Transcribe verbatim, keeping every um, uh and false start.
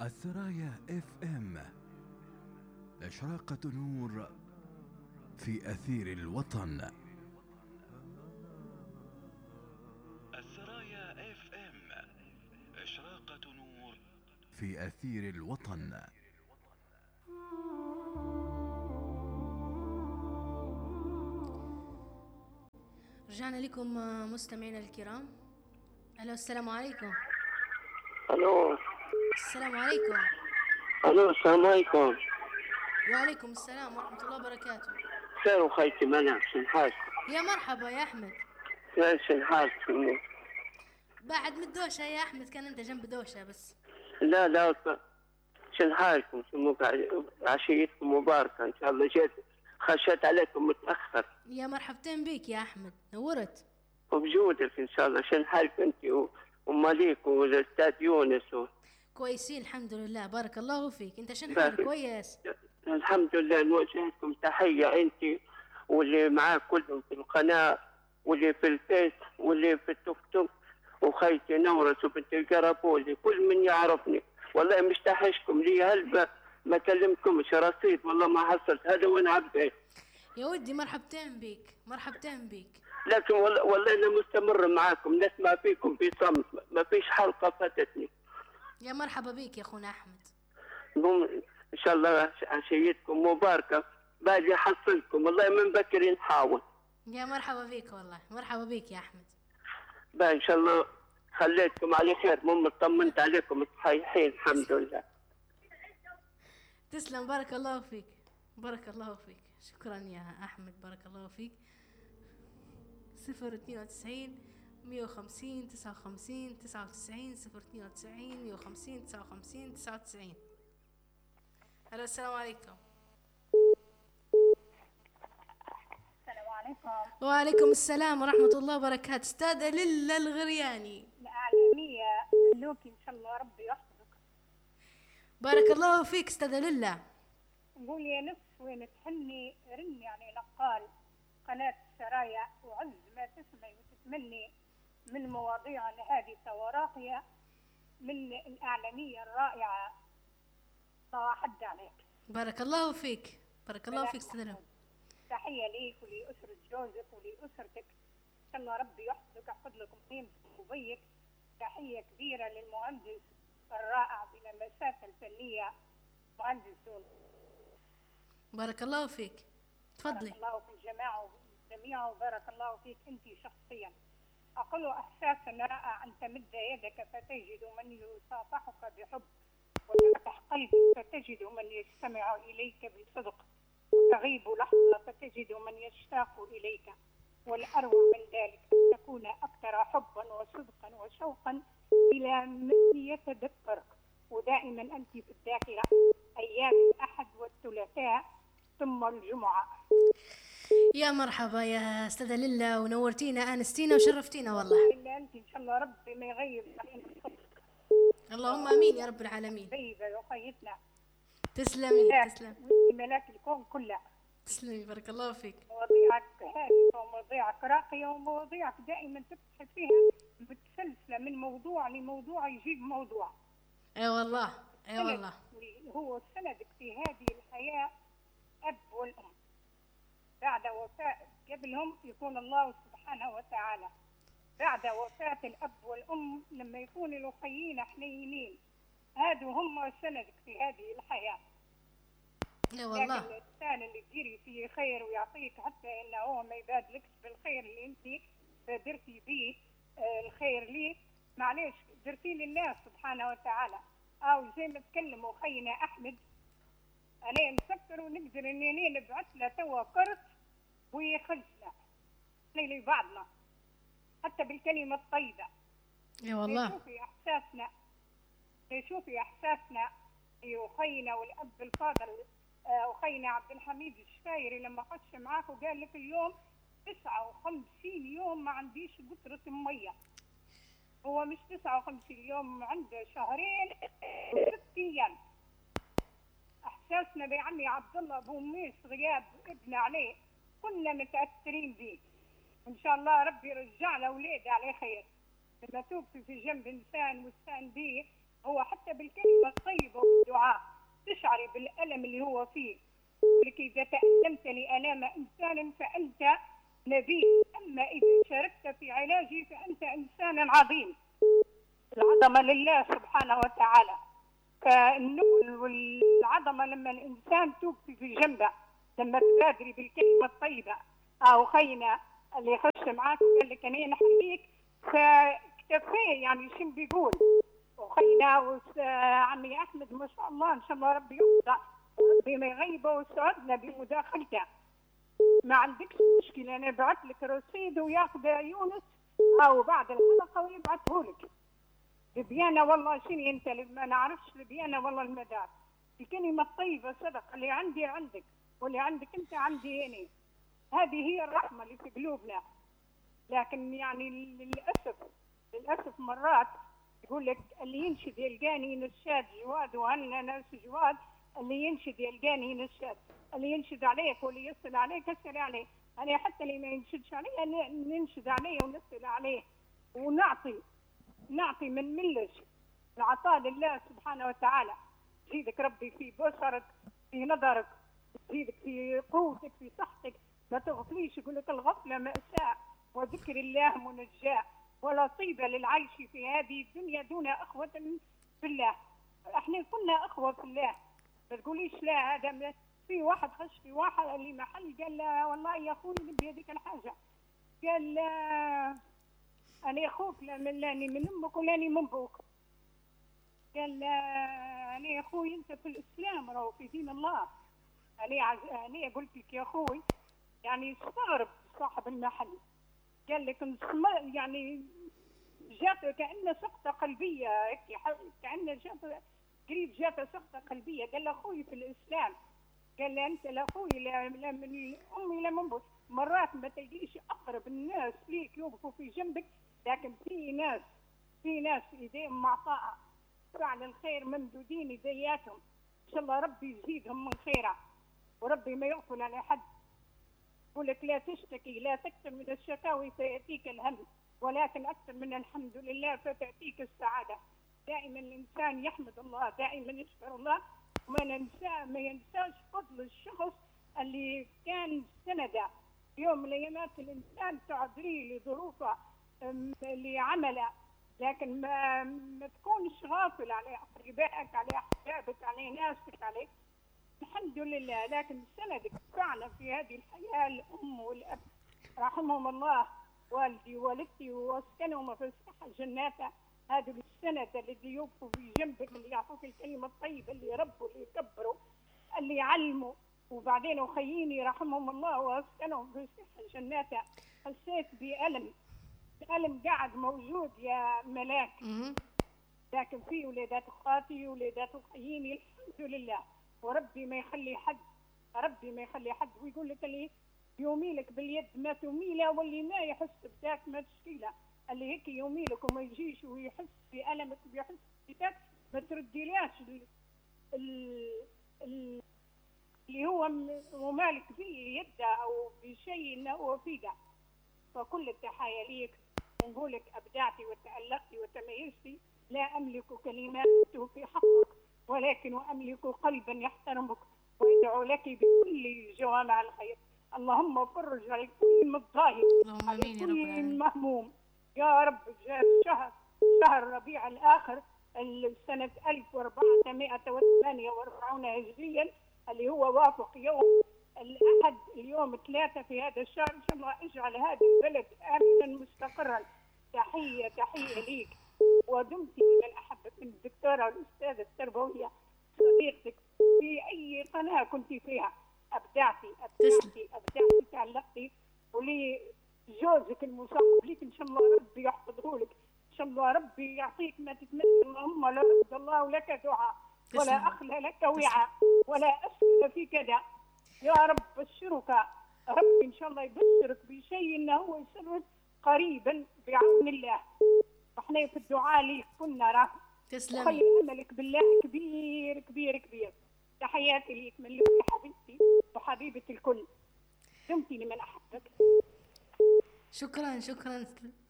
الثرايا اف ام، إشراقة نور في أثير الوطن. الثرايا اف ام، إشراقة نور في أثير الوطن. رجعنا لكم مستمعينا الكرام. الو السلام عليكم. الو السلام عليكم. الو السلام عليكم. وعليكم السلام ورحمة الله وبركاته. خير وخيتي منى، شن حالك؟ يا مرحبا يا أحمد. خير، شن حالك؟ بعد من الدوشة يا أحمد، كان أنت جنب دوشة بس. لا لا، شن حالكم؟ شموك عشيتكم مباركة إن شاء الله. جيت خشيت عليكم متأخر. يا مرحبتين بيك يا أحمد، نورت. وبجودك إن شاء الله. شن حالك أنت وماليك والأستاذ يونس و... كويسين الحمد لله، بارك الله فيك. أنت شن حالك؟ كويس الحمد لله. نوجه لكم تحية أنت واللي معاك كلهم في القناة واللي في الفيس واللي في التوك توك وخيتي نورس وبنت القربولي، كل من يعرفني. والله مش تحشكم لي هلبة ما كلمكمش رصيد، والله ما حصلت هذا وين عبيت. يا ودي مرحبتين بيك، مرحبتين بيك. لكن والله, والله أنا مستمر معاكم، نسمع فيكم في صمت، ما فيش حلقة فاتتني. يا مرحبا بيك يا أخونا أحمد. إن شاء الله عشيتكم مباركة. باجي حصلكم والله من بكر نحاول. يا مرحبا بيك والله، مرحبا بيك يا أحمد. بقى إن شاء الله خليتكم على خير، مو طمنت عليكم صحيحين الحمد لله. تسلم، بارك الله فيك، بارك الله فيك. شكرا يا أحمد، بارك الله فيك. صفر اثنين وتسعين مية وخمسين تسعة وخمسين تسعة وتسعين صفر اثنين وتسعين مية وخمسين تسعة وخمسين تسعة وتسعين. ألو السلام عليكم. السلام عليكم. وعليكم السلام ورحمة الله وبركاته. استاذة للا الغرياني الإعلامية لوكي، إن شاء الله ربي يحفظك. بارك الله فيك استاذة للا. نقول يا نفس وين تحني رني على نقال قناة السرايا، وعز ما تسمعي وتتمني من مواضيع هادفة وراقية من الإعلامية الرائعة. الله حد عليك. بارك الله فيك، بارك الله فيك استاذة للا. تحية ليك ولأسرة جوزك ولأسرتك، إن شاء الله ربي يحفظك، يحفظ لكم قيمتك وبيك. تحية كبيرة للمهندس الرائع بلمساته الفنية مهندس دون. بارك الله فيك، تفضلي. بارك الله في الجماعة والجميع، وبارك الله فيك أنت شخصيا. أقول إحساس رائع أن تمد يدك فتجد من يصافحك بحب، وتفتح قلبك فتجد من يستمع إليك بصدق، وتغيب لحظة فتجد من يشتاق إليك. والأروع من ذلك أن تكون أكثر حبا وصدقا وشوقا إلى من يتذكرك. ودائما أنت في الذاكرة أيام الأحد والثلاثاء ثم الجمعة. يا مرحبا يا استاذة للا، ونورتينا انستينا وشرفتينا والله. إلا أنت إن شاء الله ربي ما يغيب علينا صدقك. اللهم امين يا رب العالمين. طيبة وخيتنا. تسلمي تسلمي. ملاك الكون كله. تسلمي بارك الله فيك. مواضيعك هادفة ومواضيعك راقية ومواضيعك دائما تبحث فيها متسلسلة من موضوع لموضوع يجيب موضوع. اي والله اي والله. هو سندك في هذه الحياة أب والأم. بعد وفاة قبلهم يكون الله سبحانه وتعالى. بعد وفاة الأب والأم لما يكون الأخيين حنينين، هادو هم سندك في هذه الحياة. اي والله. لكن الإنسان اللي تديري فيه خير ويعطيك حتى إنه هو ما يبادلكش بالخير اللي أنت درتي به الخير ليه، معليش درتي لله سبحانه وتعالى. أو زي ما تكلموا خينا أحمد، أنا نفكر ونقدر إنني نبعث له توا كرت ويخزنا لي بعضنا حتى بالكلمة الطيبة. اي والله. شوفي إحساسنا، شوفي إحساسنا يخينا والأب الفاضل أخينا عبد الحميد الشفايري لما خش معاك وقال لك اليوم تسعة وخمسين يوم ما عنديش قطرة مية. هو مش تسعة وخمسين يوم، عنده شهرين وست أيام. إحساسنا بعمي عبد الله أبو ميس غياب ابن عليه كنا متأثرين به. إن شاء الله ربي يرجع له أولاده على خير. لما توقفي في جنب إنسان واستان به هو حتى بالكلمة الطيبة تشعري بالألم اللي هو فيه. لك إذا تألمت لآلام إنسان فأنت نبي، أما إذا شاركت في علاجي فأنت إنسان عظيم. العظمة لله سبحانه وتعالى. فالنبل والعظمة لما الإنسان توقفي في جنبه، لما تبادري بالكلمة الطيبة. أو خينا اللي يخش معاك وقال لك أنا نحييك فاكتفيه، يعني شو بيقول. وخينا عمي أحمد ما شاء الله إن شاء الله ربي يرضى، ربي ما يغيبه ويسعدنا بمداخلته. ما عندكش مشكلة، أنا بعت لك رصيد وياخذ يونس أو بعد الحلقة ويبعته لك. لبيانة والله شنو أنت ما نعرفش لبيانة والله المدار. الكلمة الطيبة صدق، اللي عندي عندك واللي عندك أنت عندي أنا. هذه هي الرحمة اللي في قلوبنا. لكن يعني للأسف للأسف مرات يقول لك اللي ينشد يلقاني نشاد جواد، وهلنا ناس جواد. اللي ينشد يلقاني نشاد، اللي ينشد عليك واللي يصل عليك اسال عليه. انا حتى اللي ما ينشدش عليه ننشد عليه ونسال عليه ونعطي نعطي من ملش. العطاء لله سبحانه وتعالى. يزيدك ربي في بصرك، في نظرك، يزيدك في قوتك، في صحتك. ما تغفليش. يقول لك الغفله مأساة وذكر الله منجاه، ولا طيبه للعيش في هذه الدنيا دون اخوه في الله. احنا كنا اخوه في الله. ما تقوليش لا هذا في واحد خش في واحد اللي محل قال له والله يا اخوي نبي هذيك الحاجه. قال له انا اخوك لاني من امك ولاني من ابوك. قال له انا يا اخوي انت في الاسلام راهو في دين الله. انا عز... انا قلت لك يا اخوي يعني استغرب صاحب المحل. قال لك يعني جات كأنه سقطه قلبيه هيك، كأنه جات قريب جاته سقطه قلبيه. قال له اخوي في الاسلام. قال له انت لا اخوي لا من امي لا من ابوي. مرات ما تلقيش اقرب الناس ليك يوقفوا في جنبك، لكن في ناس في ناس ايديهم معطاءه فعل الخير ممدودين يدياتهم. ان شاء الله ربي يزيدهم من خيره وربي ما يغفل على حد. يقول لك لا تشتكي، لا تكثر من الشكاوي فياتيك الهم، ولكن اكثر من الحمد لله فتاتيك السعاده. دائما الانسان يحمد الله، دائما يشكر الله، وما ننسى ما ينساش فضل الشخص اللي كان سنده يوم من الايامات. الانسان تعذريه لظروفه لعمله، لكن ما ما تكونش غافل على اقربائك، على احبابك، على ناسك، عليه الحمد لله. لكن سندك فعلا في هذه الحياه الام والاب رحمهم الله، والدي ووالدتي واسكنهم في الصحه جناته. هذا السند الذي يوقفوا في جنبك، اللي يعطوك الكلمه الطيبه، اللي يربوا، اللي يكبروا، اللي يعلموا. وبعدين اخييني رحمهم الله واسكنهم في الصحه جناته. حسيت بألم الألم قاعد موجود يا ملاك. لكن في ولادات اخواتي ولادات اخييني الحمد لله، وربي ما يخلي حد، ربي ما يخلي حد. ويقول لك اللي يوميلك باليد ما تميله، واللي ما يحس بذاك ما تشكيله. اللي هيك يوميلك وما يجيش ويحس بألمك ويحس بذاك ما ترديلاش اللي هو ومالك به يده او بشيء انه هو فيده. فكل التحايا ليك، ونقول لك ابدعتي وتألقتي وتميزتي. لا املك كلمات في حقك، ولكن املك قلبا يحترمك، وادعو لك بكل جوامع الخير. اللهم فرج على كل مضايق، على كل مهموم يا رب. جاء الشهر شهر ربيع الاخر السنه ألف وأربعمائة وثمانية وأربعين هجريا، اللي هو وافق يوم الأحد اليوم ثلاثة في هذا الشهر. إن شاء الله اجعل هذا البلد آمنا مستقرا. تحية تحية ليك، ودمتي من أحبك الدكتورة والأستاذة التربوية صديقتك في أي قناة كنت فيها. أبدعتي أبدعتي أبدعتي تعلقتي، ولي جوزك المصاحب ليك إن شاء الله ربي يحفظه لك. إن شاء الله ربي يعطيك ما تتمنى. اللهم لا رد الله لك دعاء، ولا أخلى لك وعاء، ولا أسأل في كذا. يا رب بشرك ربي إن شاء الله يبشرك بشيء إنه هو يسرك قريبا بعون الله. احنا في الدعاء ليك كنا راه. تسلمي. خلي أملك بالله كبير كبير كبير. تحياتي ليك من لك حبيبتي وحبيبة الكل. دمتي لمن أحبك. شكرا شكرا